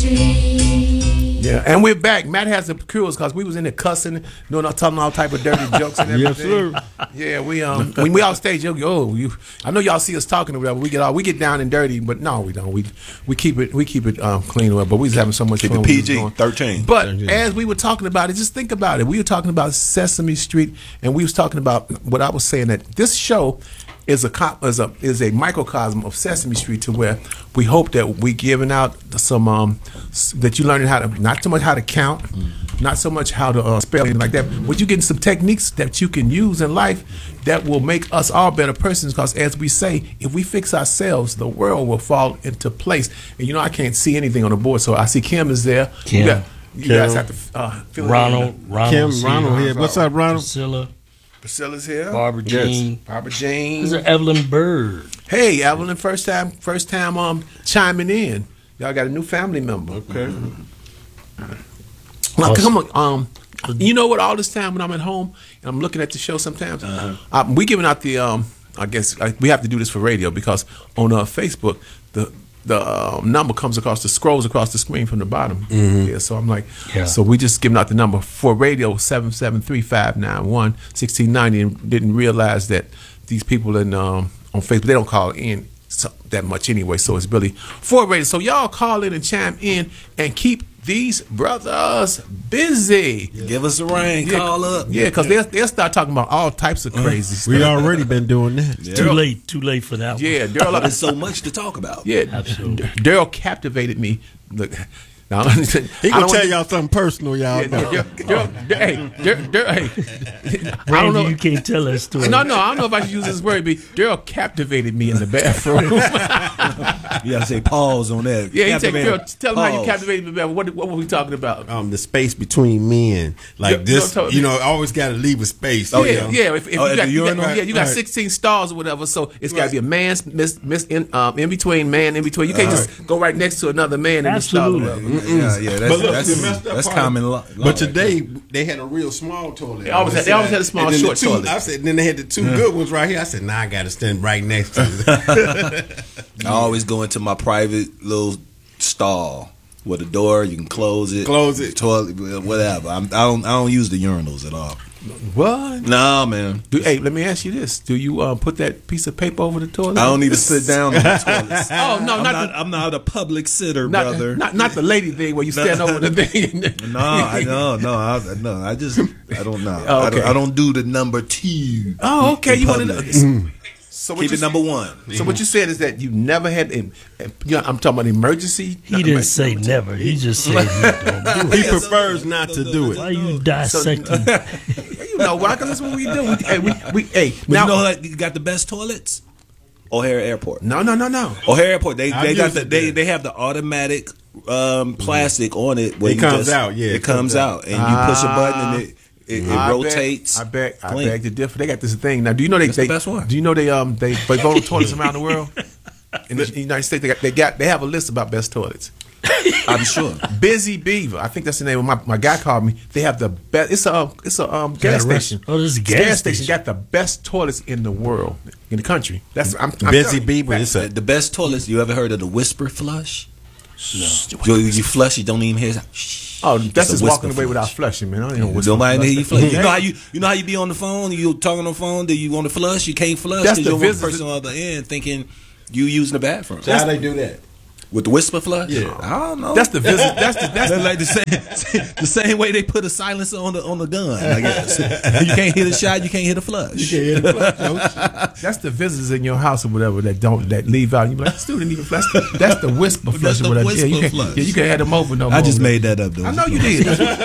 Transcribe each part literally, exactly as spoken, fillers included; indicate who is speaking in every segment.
Speaker 1: Yeah, and we're back. Matt has the cures because we was in there cussing, doing all, telling all type of dirty jokes and everything.
Speaker 2: Yes, sir.
Speaker 1: Yeah, we um when we off stage, yo, oh, you, I know y'all see us talking or whatever. We get all we get down and dirty, but no, we don't. We we keep it we keep it um, clean. But we was having so much
Speaker 3: keep
Speaker 1: fun.
Speaker 3: Keep it P G thirteen.
Speaker 1: But as we were talking about it, just think about it. We were talking about Sesame Street, and we was talking about what I was saying that this show is a is a is a microcosm of Sesame Street, to where we hope that we giving out some um that you learning how to, not so much how to count, mm. not so much how to uh, spell anything like that, but you getting some techniques that you can use in life that will make us all better persons. Because as we say, if we fix ourselves, the world will fall into place. And you know, I can't see anything on the board, so I see Kim is there.
Speaker 4: Kim,
Speaker 1: you, got, you
Speaker 2: Kim.
Speaker 1: guys have to uh, fill
Speaker 4: Ronald,
Speaker 1: in.
Speaker 4: Ronald,
Speaker 2: Kim, Ronald here. What's up, Ronald?
Speaker 4: Priscilla.
Speaker 1: Priscilla's here.
Speaker 4: Barbara Jean.
Speaker 1: Yes. Barbara Jean.
Speaker 4: This is Evelyn Bird.
Speaker 1: Hey, Evelyn, first time, first time, um, chiming in. Y'all got a new family member.
Speaker 2: Okay.
Speaker 1: Now, come on, um, you know what? All this time when I'm at home and I'm looking at the show, sometimes uh-huh. uh, we giving out the. Um, I guess like, we have to do this for radio because on uh, Facebook the. The uh, number comes across the scrolls across the screen from the bottom. Mm-hmm. Yeah, so I'm like, yeah. So we just giving out the number for radio seven seven three five nine one one six nine zero, and didn't realize that these people in um, on Facebook, they don't call in so, that much anyway. So it's really for radio. So y'all call in and chime in and keep these brothers busy.
Speaker 3: Yeah. Give us a ring.
Speaker 1: Yeah,
Speaker 3: call up.
Speaker 1: Yeah, because they'll, they'll start talking about all types of crazy uh, stuff.
Speaker 2: We already been doing that.
Speaker 4: Yeah. Too late. Too late for that one.
Speaker 1: Yeah, Daryl,
Speaker 3: there's so much to talk about.
Speaker 1: Yeah,
Speaker 4: absolutely.
Speaker 1: Daryl captivated me. Look, now,
Speaker 2: he gonna tell y'all something personal, y'all.
Speaker 1: Yeah, Daryl, Daryl, Daryl, hey, Daryl, Daryl, hey,
Speaker 4: I don't know. You can't tell that story.
Speaker 1: No, no, I don't know if I should use this word, but Daryl captivated me in the bathroom.
Speaker 3: You gotta say pause on that.
Speaker 1: Yeah, he said, Daryl, tell him how you captivated me. What, what were we talking about?
Speaker 2: Um, the space between men, like yeah, this. You know, you know, always got to leave a space.
Speaker 1: Oh
Speaker 2: you
Speaker 1: yeah,
Speaker 2: know?
Speaker 1: yeah. If, if
Speaker 3: oh,
Speaker 1: you got, you got,
Speaker 3: right.
Speaker 1: yeah, you got
Speaker 2: right.
Speaker 1: sixteen stars or whatever, so it's got to be a man's miss, miss in, um, in between, man in between. You can't
Speaker 2: right.
Speaker 1: just go right next to another man in the star.
Speaker 3: Yeah, yeah. That's,
Speaker 2: look,
Speaker 3: that's, that's common law.
Speaker 2: But today they had a real small toilet.
Speaker 1: They always, had, they always had a small short
Speaker 2: the two,
Speaker 1: toilet.
Speaker 2: I said, then they had the two yeah. good ones right here. I said, nah, I got to stand right next to it.
Speaker 3: I always go into my private little stall with a door. You can close it,
Speaker 2: close it,
Speaker 3: toilet, whatever. I'm, I don't, I don't use the urinals at all.
Speaker 1: What?
Speaker 3: No, man.
Speaker 1: Do, hey, let me ask you this: do you uh, put that piece of paper over the toilet?
Speaker 3: I don't need to sit down on the toilet.
Speaker 1: Oh no,
Speaker 3: I'm
Speaker 1: not,
Speaker 3: not,
Speaker 1: the,
Speaker 3: I'm not a public sitter,
Speaker 1: not,
Speaker 3: brother.
Speaker 1: Not, not the lady thing where you stand over the thing.
Speaker 3: no, I no, no, I, no. I just, I don't know.
Speaker 1: Oh, okay.
Speaker 3: I, don't, I don't do the number two.
Speaker 1: Oh, okay. You want to? Mm.
Speaker 3: So Keep it number one.
Speaker 1: So what you said is that you never had, you know, I'm talking about emergency.
Speaker 4: He didn't say never. He just said he don't do it.
Speaker 2: He prefers not to do it.
Speaker 4: Why you dissecting?
Speaker 1: So, you know why? Because that's what we do. We, hey, we, we, hey
Speaker 3: but now, you know that you got the best toilets? O'Hare Airport.
Speaker 1: No, no, no, no.
Speaker 3: O'Hare Airport. They they got the they, they have the automatic um, plastic on it. Where
Speaker 2: it comes
Speaker 3: just,
Speaker 2: out. Yeah,
Speaker 3: it, it comes out, out. and you push a button and it. It, it
Speaker 1: I
Speaker 3: rotates.
Speaker 1: Bet, I bet. I beg to differ. They got this thing now. Do you know they?
Speaker 3: That's
Speaker 1: they
Speaker 3: the best one.
Speaker 1: Do you know they? Um, they they vote on toilets around the world. In the United States, they got they got they have a list about best toilets.
Speaker 3: I'm sure.
Speaker 1: Busy Beaver. I think that's the name of my my guy called me. They have the best. It's a it's a um, gas station.
Speaker 4: Oh, this is a gas,
Speaker 1: gas
Speaker 4: station.
Speaker 1: station. Got the best toilets in the world in the country. That's I'm, I'm
Speaker 2: Busy Beaver. It's
Speaker 3: the, the best toilets. You ever heard of the whisper flush?
Speaker 1: No.
Speaker 3: You, you flush, you don't even hear.
Speaker 1: Oh, that's just walking away flush. Without flushing, man. I don't even know what's
Speaker 3: Nobody hear you flush. You know how you you know how you be on the phone, you talking on the phone, that you want to flush, you can't flush because you're one person on the other end thinking you using the bathroom.
Speaker 2: So how they do that?
Speaker 3: With the whisper flush?
Speaker 2: Yeah.
Speaker 3: I don't know.
Speaker 1: That's the visit. That's the that's
Speaker 3: the, like the same the same way they put a silencer on the on the gun. I guess you can't hit a shot, you can't hit a flush.
Speaker 2: You can't hit a flush.
Speaker 1: That's the visitors in your house or whatever that don't that leave out. You be like, still didn't even flush. That's the whisper flush or whatever. Yeah, you can't, yeah, you can't have them over no more.
Speaker 3: I just made that up though.
Speaker 1: I know you did.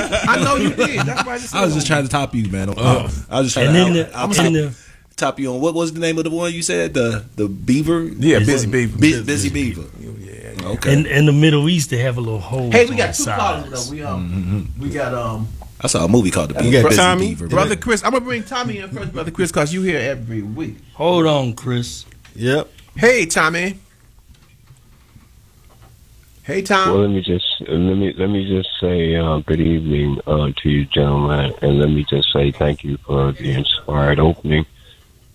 Speaker 1: I know you did. That's why I, just
Speaker 3: I was just trying to top you, man. Uh, I was just trying
Speaker 4: and
Speaker 3: to.
Speaker 4: Then
Speaker 3: I'll,
Speaker 4: the,
Speaker 3: I'll
Speaker 4: and
Speaker 3: top,
Speaker 4: the,
Speaker 3: top you on what was the name of the one you said? The the Beaver.
Speaker 1: Yeah, Busy Beaver.
Speaker 3: Busy, busy Beaver.
Speaker 4: Okay. In, in the Middle East, they have a little hole.
Speaker 1: Hey, we got two callers. We um,
Speaker 3: mm-hmm.
Speaker 1: we got um.
Speaker 3: I saw a movie called The
Speaker 2: Beaver.
Speaker 3: Busy
Speaker 2: Tommy,
Speaker 3: Beaver.
Speaker 1: Brother Chris. I'm gonna bring Tommy in first, Brother Chris, because you here every week.
Speaker 4: Hold on, Chris.
Speaker 2: Yep.
Speaker 1: Hey, Tommy. Hey, Tom.
Speaker 5: Well, let me just let me let me just say uh, good evening uh, to you, gentlemen, and let me just say thank you for the inspired opening.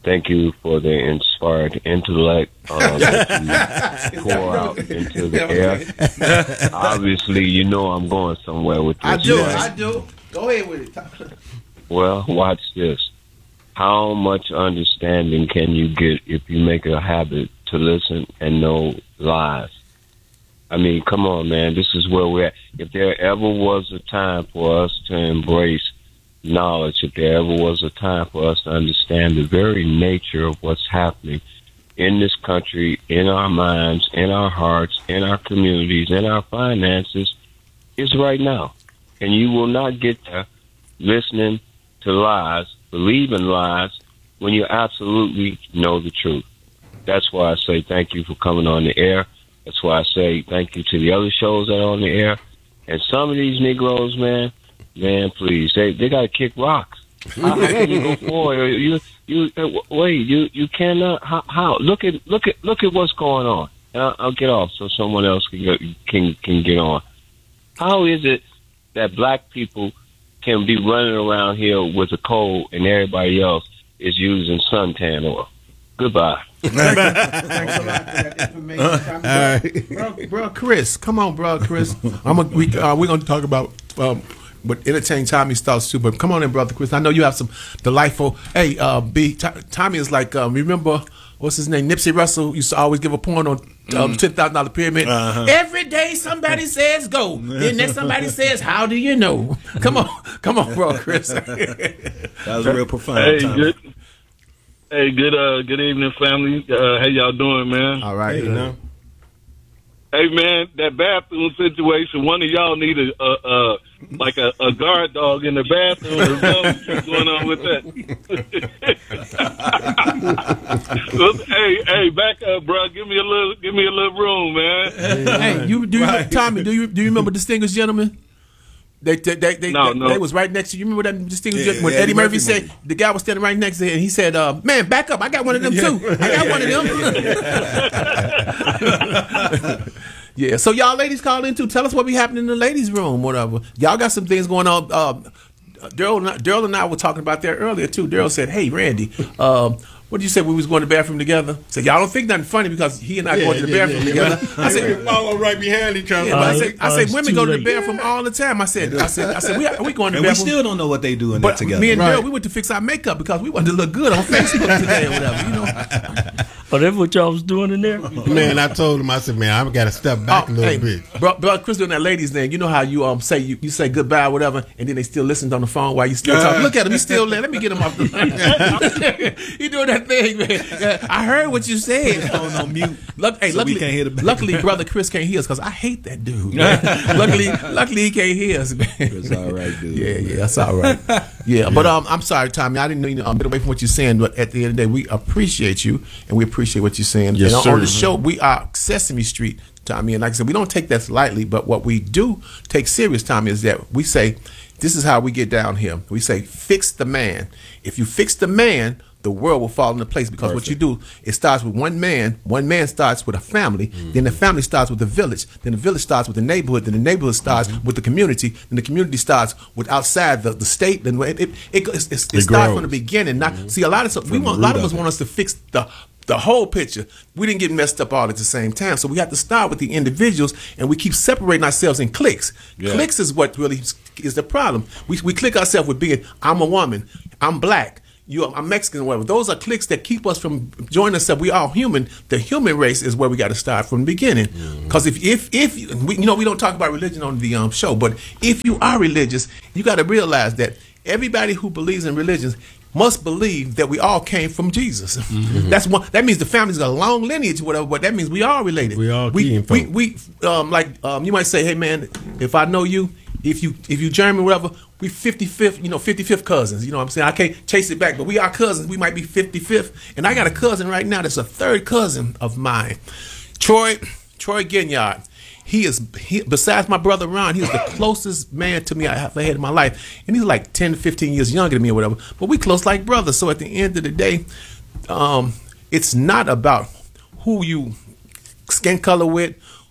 Speaker 5: thank you for the inspired intellect um, that you pour out into the air. Obviously, you know I'm going somewhere with this.
Speaker 1: I do,
Speaker 5: right?
Speaker 1: I do. Go ahead with it.
Speaker 5: Well, watch this. How much understanding can you get if you make a habit to listen and know lies? I mean, come on, man. This is where we're at. If there ever was a time for us to embrace knowledge, if there ever was a time for us to understand the very nature of what's happening in this country, in our minds, in our hearts, in our communities, in our finances, is right now. And you will not get there listening to lies, believing lies, when you absolutely know the truth. That's why I say thank you for coming on the air. That's why I say thank you to the other shows that are on the air. And some of these Negroes, man, man, please, they they got to kick rocks. How, how can you go forward? You you wait, you you cannot. How, how? Look at look at look at what's going on. And I'll, I'll get off so someone else can get, can can get on. How is it that black people can be running around here with a cold and everybody else is using suntan oil? Goodbye.
Speaker 1: Thanks a lot for that information. All right. bro, bro, Chris, come on, bro, Chris. I'm a, we uh, we're gonna talk about um, what entertain Tommy's thoughts too. But come on in, brother Chris. I know you have some delightful. Hey, uh, B. T- Tommy is like um, remember what's his name? Nipsey Russell used to always give a point on um, ten thousand dollar pyramid. Uh-huh. Every day somebody says go, then next somebody says how do you know? Come on, come on, bro, Chris.
Speaker 3: That was a real profound.
Speaker 6: Hey,
Speaker 3: time.
Speaker 6: good. Hey, good. Uh, good evening, family. Uh, how y'all doing, man?
Speaker 1: All right,
Speaker 2: you know.
Speaker 6: Hey, man, that bathroom situation. One of y'all need a, a, a like a, a guard dog in the bathroom or something. What's going on with that? hey, hey, back up, bro. Give me a little, give me a little room, man.
Speaker 1: Hey, you do you, right. Tommy? Do you do you remember Distinguished Gentlemen? They they they, they,
Speaker 6: no,
Speaker 1: they,
Speaker 6: no.
Speaker 1: they was right next to you. Remember that distinguished
Speaker 3: Yeah,
Speaker 1: gentleman when
Speaker 3: Eddie
Speaker 1: Eddie Murphy,
Speaker 3: Murphy
Speaker 1: said
Speaker 3: movie.
Speaker 1: the guy was standing right next to him and he said, uh, "Man, back up! I got one of them too. I got one of them." Yeah. So y'all ladies call in too. Tell us what be happening in the ladies' room, whatever. Y'all got some things going on. Uh, Daryl and I, Daryl and I were talking about that earlier too. Daryl said, "Hey, Randy." Um, What did you say? We was going to the bathroom together. So y'all don't think nothing funny because he and I
Speaker 2: Yeah,
Speaker 1: going to the
Speaker 2: yeah,
Speaker 1: bathroom
Speaker 2: yeah,
Speaker 1: together.
Speaker 2: yeah.
Speaker 1: I said,
Speaker 2: we follow right behind each other.
Speaker 1: yeah, but I
Speaker 4: Uh,
Speaker 1: said, I
Speaker 4: uh,
Speaker 1: said,
Speaker 4: it's
Speaker 1: women
Speaker 4: too
Speaker 1: go to the
Speaker 4: late.
Speaker 1: bathroom all the time. I said, I said, I said, we we going to
Speaker 3: And
Speaker 1: the
Speaker 3: we
Speaker 1: bathroom.
Speaker 3: still don't know what they do in
Speaker 1: But
Speaker 3: there together.
Speaker 1: me and
Speaker 2: Right.
Speaker 1: Daryl, we went to fix our makeup because we wanted to look good on Facebook today or whatever. You know.
Speaker 4: Oh, that's what y'all was doing in there?
Speaker 2: Man, I told him, I said, man, I've got to step back
Speaker 1: Oh,
Speaker 2: a little
Speaker 1: hey,
Speaker 2: bit.
Speaker 1: bro, bro, Chris doing that ladies' name. You know how you um say you, you say goodbye or whatever, and then they still listen on the phone while you still talking. Look at him, he's still there. Let me get him off the line. He doing that thing, man. Uh, I heard what you said.
Speaker 3: On, on mute.
Speaker 1: Luck, hey,
Speaker 3: So we
Speaker 1: luckily,
Speaker 3: can't hear the-
Speaker 1: luckily, brother Chris can't hear us because I hate that dude. man. luckily, luckily he can't hear us, man.
Speaker 3: It's all right, dude.
Speaker 1: Yeah, yeah, that's all right. Yeah, but um, I'm sorry, Tommy. I didn't know you know, um, get away from what you're saying, but at the end of the day, we appreciate you and we appreciate what you're saying.
Speaker 2: Yes,
Speaker 1: and on,
Speaker 2: sir.
Speaker 1: on the show, we are Sesame Street, Tommy, and like I said, we don't take that lightly. But what we do take serious, Tommy, is that we say this is how we get down here. We say fix the man. If you fix the man, the world will fall into place because what you do, it starts with one man. One man starts with a family. Mm-hmm. Then the family starts with the village. Then the village starts with the neighborhood. Then the neighborhood starts mm-hmm. with the community. Then the community starts with outside the, the state. Then it it, it, it, it, it starts from the beginning. Not mm-hmm. see a lot of stuff. We want a lot of us want us to fix the the whole picture. We didn't get messed up all at the same time. So we have to start with the individuals, and we keep separating ourselves in cliques. Yeah. Cliques is what really is the problem. We we click ourselves with being I'm a woman, I'm black. You, I'm Mexican, or whatever. Those are cliques that keep us from joining ourselves. We are human. The human race is where we got to start from the beginning. Because mm-hmm. if, if, if we, you know, we don't talk about religion on the um, show, but if you are religious, you got to realize that everybody who believes in religions must believe that we all came from Jesus. Mm-hmm. That's one. That means the family's got a long lineage, or whatever. But that means we are related.
Speaker 2: We all
Speaker 1: we
Speaker 2: came
Speaker 1: we,
Speaker 2: from.
Speaker 1: we um, like um, you might say, hey man, if I know you, if you if you German, whatever. We fifty-fifth, you know, fifty-fifth cousins. You know what I'm saying? I can't chase it back, but we are cousins. We might be fifty-fifth. And I got a cousin right now that's a third cousin of mine. Troy, Troy Ginyard. He is, he, besides my brother Ron, he's the closest man to me I have had in my life. And he's like ten, fifteen years younger than me or whatever. But we close like brothers. So at the end of the day, um, it's not about who you skin color with,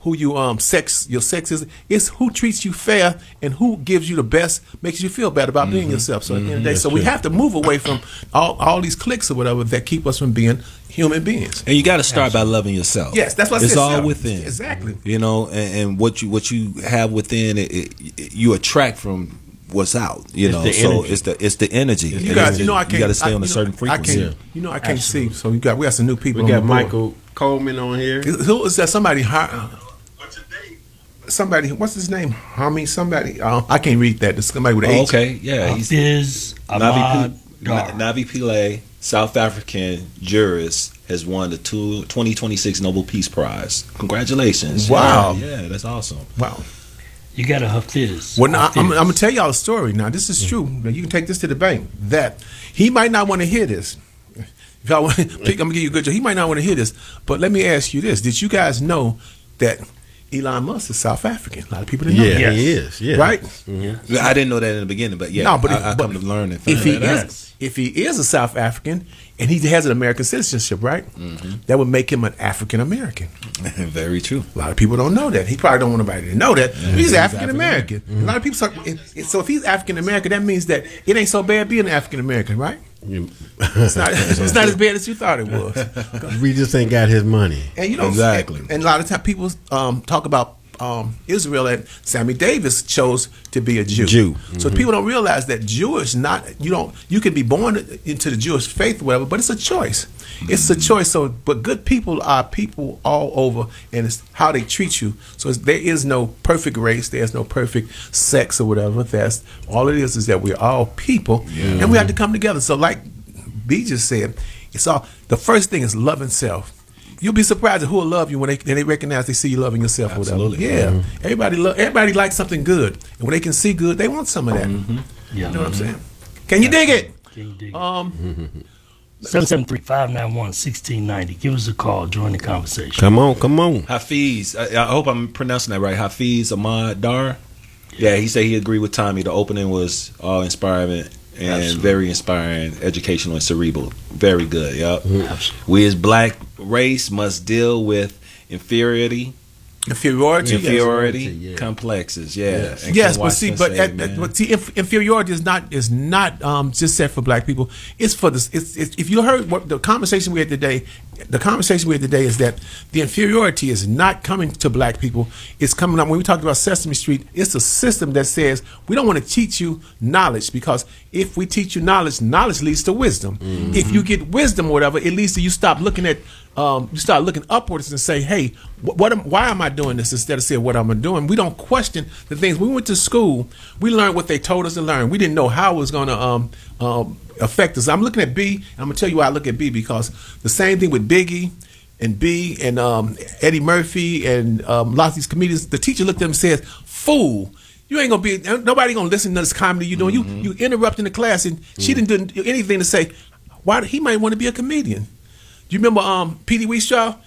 Speaker 1: who you um sex your sex is. It's who treats you fair and who gives you the best, makes you feel better about mm-hmm. being yourself. So at the end of the day, so we have to move away from all all these cliques or whatever that keep us from being human beings.
Speaker 3: And you got to start Absolutely. by loving yourself.
Speaker 1: Yes, that's what I
Speaker 3: it's
Speaker 1: said,
Speaker 3: all
Speaker 1: self.
Speaker 3: within.
Speaker 1: Exactly.
Speaker 3: You know, and, and what you what you have within it, it, it you attract from what's out. You
Speaker 2: it's
Speaker 3: know,
Speaker 2: the
Speaker 3: so
Speaker 2: energy.
Speaker 3: it's the it's the energy.
Speaker 1: You guys, you know, I can't.
Speaker 3: You got to stay
Speaker 1: I,
Speaker 3: on a certain
Speaker 1: know,
Speaker 3: frequency.
Speaker 1: I can't, you know, I can't Absolutely. see. So you got we got some new people.
Speaker 2: We got
Speaker 1: on the board.
Speaker 2: Michael Coleman on here.
Speaker 1: Who is that? Somebody. What's his name? Somebody. What's his name? Hami. Somebody. Uh, I can't read that. It's somebody with an
Speaker 3: oh,
Speaker 1: H.
Speaker 3: Okay, yeah. He's
Speaker 4: Hafiz Ahmad Dar.
Speaker 3: Navi Pillay, South African jurist, has won the two, twenty twenty-six Nobel Peace Prize. Congratulations!
Speaker 1: Wow.
Speaker 3: Yeah, yeah, that's awesome.
Speaker 1: Wow.
Speaker 4: You got a Hafiz.
Speaker 1: Well, now, I'm, I'm gonna tell y'all a story. Now, this is true. Now, you can take this to the bank. That he might not want to hear this. If y'all want, I'm gonna give you a good job. He might not want to hear this, but let me ask you this: did you guys know that Elon Musk is South African? A lot of people didn't know.
Speaker 2: Yeah,
Speaker 1: that.
Speaker 2: he is. Yeah,
Speaker 1: right.
Speaker 2: Mm-hmm.
Speaker 3: I didn't know that in the beginning, but yeah,
Speaker 1: no, but if,
Speaker 3: I, I
Speaker 1: but
Speaker 3: come to learn and
Speaker 1: if he
Speaker 3: find that out.
Speaker 1: is, if he is a South African and he has an American citizenship, right? Mm-hmm. That would make him an African American.
Speaker 3: Very true.
Speaker 1: A lot of people don't know that. He probably don't want nobody to know that. Yeah, he's African American. Mm-hmm. A lot of people talk. So if he's African American, that means that it ain't so bad being African American, right? it's not. It's not as bad as you thought it was.
Speaker 2: We just ain't got his money.
Speaker 1: And you know
Speaker 3: exactly.
Speaker 1: And, and a lot of times people um, talk about um, Israel, and Sammy Davis chose to be a Jew.
Speaker 2: Jew.
Speaker 1: So
Speaker 2: Mm-hmm.
Speaker 1: people don't realize that Jewish not you don't you can be born into the Jewish faith or whatever, but it's a choice. Mm-hmm. It's a choice. So, but good people are people all over, and it's how they treat you. So it's, there is no perfect race. There's no perfect sex or whatever. That's all it is. Is that we're all people, yeah. and we have to come together. So, like B just said, it's all the first thing is loving self. You'll be surprised at who will love you when they they recognize they see you loving yourself.
Speaker 3: Absolutely.
Speaker 1: Or whatever. Yeah,
Speaker 2: mm-hmm.
Speaker 1: everybody love everybody likes something good, and when they can see good, they want some of that.
Speaker 4: Mm-hmm. Yeah.
Speaker 1: You know what I'm saying? Can you dig it?
Speaker 4: Can you dig it?
Speaker 1: Um,
Speaker 4: seven seven three, five nine one, one six nine zero. Give us a call. Join the conversation.
Speaker 2: Come on, come on.
Speaker 3: Hafiz, I, I hope I'm pronouncing that right. Hafiz Ahmad Dar. Yeah, he said he agreed with Tommy. The opening was all inspiring and Absolutely. very inspiring, educational and cerebral. Very good. Yep.
Speaker 4: Absolutely.
Speaker 3: We as black race must deal with inferiority.
Speaker 1: Inferiority,
Speaker 3: inferiority,
Speaker 2: yeah.
Speaker 3: complexes, yeah.
Speaker 1: Yes, yes but see, but, at, at, but see, inf- inferiority is not is not um, just set for black people. It's for this. It's, it's, if you heard what the conversation we had today, the conversation we had today is that the inferiority is not coming to black people. It's coming up when we talked about Sesame Street. It's a system that says we don't want to teach you knowledge, because if we teach you knowledge, knowledge leads to wisdom. Mm-hmm. If you get wisdom or whatever, it leads to you stop looking at. Um, you start looking upwards and say, "Hey, what? what am, why am I doing this?" Instead of saying, "What am I doing?" We don't question the things. We went to school. We learned what they told us to learn. We didn't know how it was going to um, um, affect us. I'm looking at B. And I'm gonna tell you why I look at B, because the same thing with Biggie and B and um, Eddie Murphy and um, lots of these comedians. The teacher looked at them and says, "Fool. You ain't gonna be nobody gonna listen to this comedy you're doing. Mm-hmm. You you interrupting the class." And mm-hmm. she didn't do anything to say why he might want to be a comedian. Do you remember um, P D Weestraw?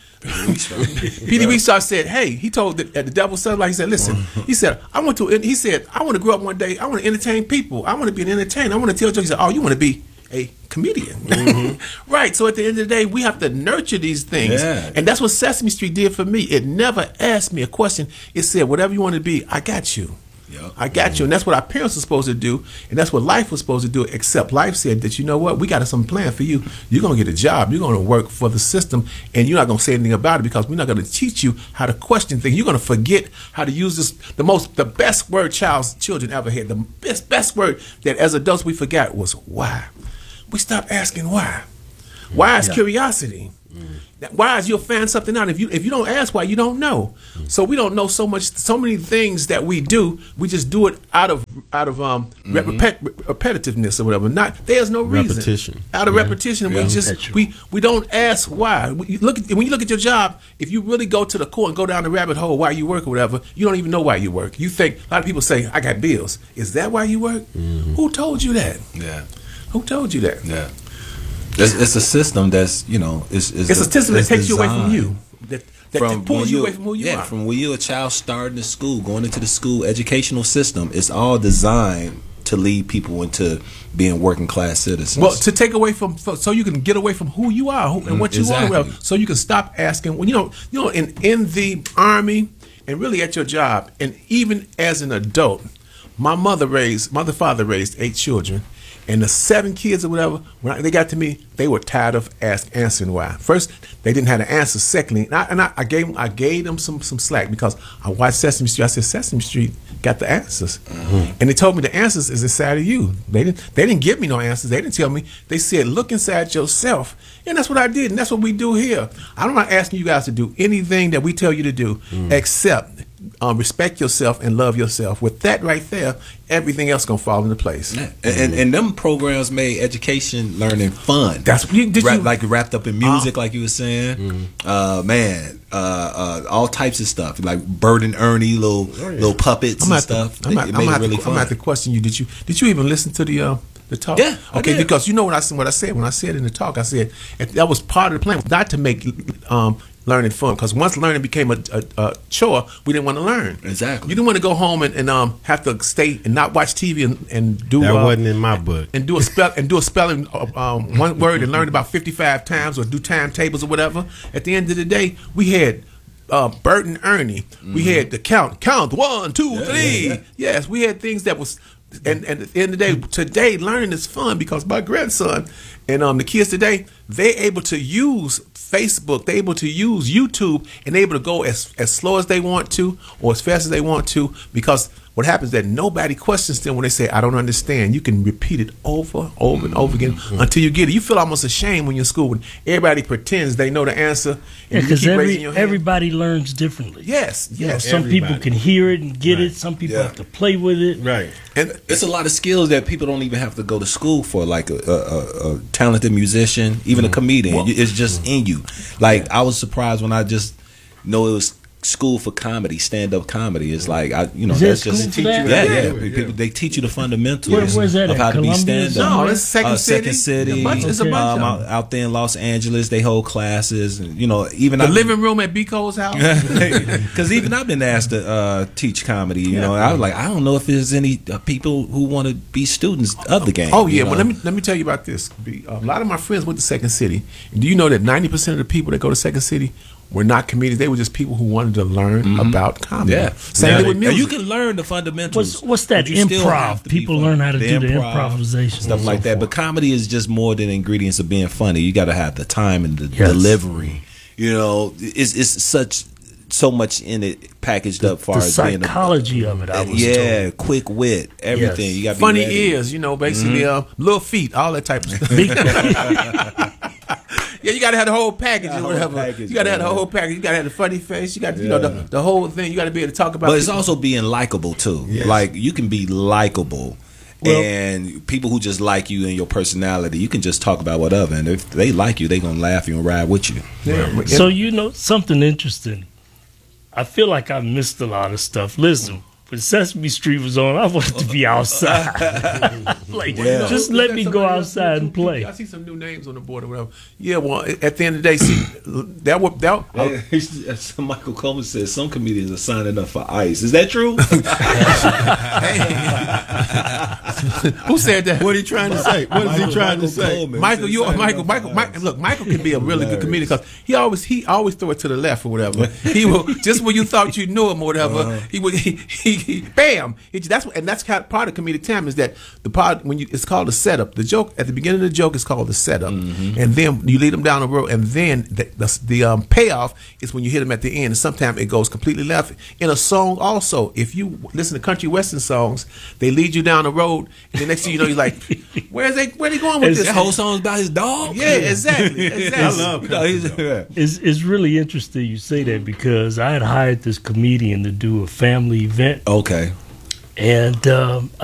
Speaker 1: P D Weestraw said, "Hey," he told the, at the Devil's Sunlight. He said, "Listen," he said, "I want to." He said, "I want to grow up one day. I want to entertain people. I want to be an entertainer. I want to tell jokes." He said, "Oh, you want to be a comedian?" Mm-hmm. Right. So at the end of the day, we have to nurture these things,
Speaker 3: yeah.
Speaker 1: and that's what Sesame Street did for me. It never asked me a question. It said, "Whatever you want to be, I got you." Yep. I got mm-hmm. you, and that's what our parents are supposed to do, and that's what life was supposed to do. Except life said that, you know what, we got some plan for you. You're gonna get a job. You're gonna work for the system, and you're not gonna say anything about it, because we're not gonna teach you how to question things. You're gonna forget how to use this. The most, the best word child's children ever had. The best, best word that as adults we forgot was why. We stopped asking why. Why is yeah. curiosity. Mm. Why is you'll find something out? If you if you don't ask why, you don't know. Mm. So we don't know so much, so many things that we do. We just do it out of out of um mm-hmm. repet, repetitiveness or whatever. Not there's no reason.
Speaker 2: Repetition.
Speaker 1: Out of
Speaker 2: yeah.
Speaker 1: repetition,
Speaker 2: yeah.
Speaker 1: we just we we don't ask why. We look at, when you look at your job, if you really go to the core and go down the rabbit hole why you work or whatever, you don't even know why you work. You think a lot of people say, "I got bills." Is that why you work? Mm-hmm. Who told you that?
Speaker 3: Yeah.
Speaker 1: Who told you that?
Speaker 3: Yeah. It's, it's a system that's, you know, it's it's,
Speaker 1: it's a system that takes
Speaker 3: designed.
Speaker 1: you away from you. That, that
Speaker 3: from
Speaker 1: pulls you
Speaker 3: you
Speaker 1: away from who you
Speaker 3: yeah,
Speaker 1: are.
Speaker 3: from when you're a child starting to school, going into the school educational system, it's all designed to lead people into being working class citizens.
Speaker 1: Well, to take away from, so you can get away from who you are who, and what you
Speaker 3: exactly.
Speaker 1: are, so you can stop asking. Well, you know, you know, in in the Army, and really at your job, and even as an adult, my mother raised, mother father raised eight children, and the seven kids or whatever, when I, they got to me, they were tired of ask, answering why. First, they didn't have an answer. Secondly, and I, and I, I gave I gave them some some slack because I watched Sesame Street. I said Sesame Street got the answers, mm-hmm. and they told me the answers is inside of you. They didn't they didn't give me no answers. They didn't tell me. They said look inside yourself, and that's what I did, and that's what we do here. I'm not asking you guys to do anything that we tell you to do, mm. except um, respect yourself and love yourself. With that right there, everything else gonna fall into place.
Speaker 3: Yeah. And, and and them programs made education, learning fun.
Speaker 1: That's you, did
Speaker 3: Rap,
Speaker 1: you,
Speaker 3: like wrapped up in music,
Speaker 1: uh,
Speaker 3: like you were saying. Mm-hmm. Uh, man, uh, uh, all types of stuff like Bert and Ernie, little oh, yeah. little puppets
Speaker 1: I'm
Speaker 3: and stuff.
Speaker 1: To, I'm,
Speaker 3: it,
Speaker 1: at,
Speaker 3: it made
Speaker 1: I'm
Speaker 3: it really
Speaker 1: to,
Speaker 3: fun.
Speaker 1: I'm at to question you. Did you did you even listen to the uh, the talk?
Speaker 3: Yeah.
Speaker 1: Okay, because you know what I what I said when I said in the talk. I said that was part of the plan, not to make um, learning fun. Because once learning became a, a, a chore, we didn't want to learn.
Speaker 3: Exactly.
Speaker 1: You didn't want to go home and, and um, have to stay and not watch T V and, and do
Speaker 2: that
Speaker 1: uh,
Speaker 2: wasn't in my book.
Speaker 1: And do a spell and do a spelling of um, one word and learn about fifty-five times or do timetables or whatever. At the end of the day, we had. Uh, Bert and Ernie. Mm-hmm. We had the count, count one, two, yeah, three. Yeah, yeah. Yes, we had things that was, and, and at the end of the day, today learning is fun because my grandson and um the kids today, they able to use Facebook, they able to use YouTube, and they able to go as as slow as they want to or as fast as they want to because. What happens is that nobody questions them when they say, I don't understand. You can repeat it over, over, and over again mm-hmm. until you get it. You feel almost ashamed when you're in school when everybody pretends they know the answer.
Speaker 4: And because yeah, every, everybody learns differently.
Speaker 1: Yes,
Speaker 4: you
Speaker 1: yes.
Speaker 4: know, some
Speaker 2: everybody.
Speaker 4: people can hear it and get
Speaker 2: right.
Speaker 4: it. Some people
Speaker 3: yeah.
Speaker 4: have to play with it.
Speaker 2: Right.
Speaker 3: And it's a lot of skills that people don't even have to go to school for, like a, a, a talented musician, even mm-hmm. a comedian. Well, it's just mm-hmm. in you. Like, yeah. I was surprised when I just know it was school for comedy, stand up comedy. Is like I, you know,
Speaker 4: is
Speaker 3: that's
Speaker 4: that
Speaker 3: just
Speaker 4: school for that?
Speaker 3: yeah,
Speaker 2: yeah,
Speaker 3: yeah.
Speaker 2: yeah.
Speaker 3: People, they teach you the fundamentals
Speaker 4: Where, where's that
Speaker 3: of
Speaker 4: at?
Speaker 3: how to be
Speaker 4: Columbia
Speaker 3: stand up.
Speaker 1: No, it's Second
Speaker 3: uh,
Speaker 1: City.
Speaker 3: Second City.
Speaker 1: A bunch, it's a
Speaker 4: Okay.
Speaker 1: bunch
Speaker 3: Um,
Speaker 1: of
Speaker 3: out, out there in Los Angeles, they hold classes, and you know, even
Speaker 1: the
Speaker 3: I,
Speaker 1: living room at Biko's house.
Speaker 3: because even I've been asked to uh, teach comedy. You
Speaker 1: Yeah.
Speaker 3: know, I was like, I don't know if there's any uh, people who want to be students of the game.
Speaker 1: Oh yeah,
Speaker 3: you know?
Speaker 1: well let me let me tell you about this. A lot of my friends went to Second City. Do you know that ninety percent of the people that go to Second City were not comedians? They were just people who wanted to learn mm-hmm. about comedy.
Speaker 3: Yeah,
Speaker 1: same
Speaker 3: yeah.
Speaker 1: thing with music.
Speaker 3: You can learn the fundamentals.
Speaker 4: What's, what's that
Speaker 3: but you still have
Speaker 4: improv?
Speaker 3: to be
Speaker 4: People
Speaker 3: funny.
Speaker 4: learn how to
Speaker 3: the
Speaker 4: do the
Speaker 3: improv,
Speaker 4: improvisation
Speaker 3: stuff
Speaker 4: and
Speaker 3: like
Speaker 4: so
Speaker 3: that.
Speaker 4: forth.
Speaker 3: But comedy is just more than ingredients of being funny. You got to have the time and the
Speaker 4: Yes.
Speaker 3: delivery. You know, it's it's such so much in it packaged up. Far
Speaker 4: The
Speaker 3: as being
Speaker 4: psychology of it, I was
Speaker 3: yeah,
Speaker 4: told.
Speaker 3: quick wit, everything.
Speaker 4: Yes.
Speaker 3: You got to
Speaker 1: funny
Speaker 3: be ready.
Speaker 1: ears, you know, basically uh, little feet, all that type of stuff.
Speaker 4: Big-
Speaker 1: Yeah, you gotta have the whole package
Speaker 3: The
Speaker 1: or
Speaker 3: whole
Speaker 1: whatever.
Speaker 3: package,
Speaker 1: you gotta have the
Speaker 3: man.
Speaker 1: whole package. You gotta have the funny face. You got to, you
Speaker 3: Yeah.
Speaker 1: know, the, the whole thing. You gotta be able to talk about.
Speaker 3: But it's
Speaker 1: people.
Speaker 3: also being likable too.
Speaker 2: Yes.
Speaker 3: Like you can be likable.
Speaker 4: Well-
Speaker 3: And people who just like you and your personality, you can just talk about whatever, and if they like you, they gonna laugh you and ride with you.
Speaker 1: Yeah, but-
Speaker 4: So you know something interesting. I feel like I missed a lot of stuff. Listen, when Sesame Street was on, I wanted to be outside. like,
Speaker 3: Yeah.
Speaker 4: just
Speaker 1: Is
Speaker 4: let
Speaker 1: there
Speaker 4: me go
Speaker 1: somebody else
Speaker 4: outside
Speaker 1: too?
Speaker 4: and play.
Speaker 1: I see some new names on the board or whatever. Yeah, well, at the end of the day, see, that would that.
Speaker 3: As Michael Coleman says, some comedians are signing up for ICE. Is that true?
Speaker 1: Who said that?
Speaker 2: What are you trying to say? What is he
Speaker 3: Michael-
Speaker 2: trying to
Speaker 3: Michael
Speaker 2: say?
Speaker 3: Coleman
Speaker 1: Michael,
Speaker 3: says
Speaker 1: you
Speaker 3: signing
Speaker 1: Michael,
Speaker 3: up
Speaker 1: Michael,
Speaker 3: for
Speaker 1: Michael.
Speaker 3: ICE.
Speaker 1: Look, Michael can be a really good comedian
Speaker 3: Hilarious.
Speaker 1: because he always he always throw it to the left or whatever. He will just when you thought you knew him or whatever,
Speaker 3: Uh-huh.
Speaker 1: he would he, he, he bam. He, that's what, and that's kind of part of comedic time is that the part when you it's called the setup. The joke at the beginning of the joke is called the setup,
Speaker 3: Mm-hmm.
Speaker 1: and then you lead them down the road, and then the the, the um, payoff is when you hit them at the end. And sometimes it goes completely left. In a song, also, if you listen to country western songs, they lead you down the road, and the next thing you know, you're like, "Where's they? Where they going with
Speaker 4: It's-
Speaker 1: this?"
Speaker 3: That whole song's about his dog.
Speaker 1: Yeah, exactly. exactly.
Speaker 2: I love
Speaker 3: You know, he's- yeah.
Speaker 4: It's, it's really interesting you say that because I had hired this comedian to do a family event.
Speaker 3: Okay.
Speaker 4: And um,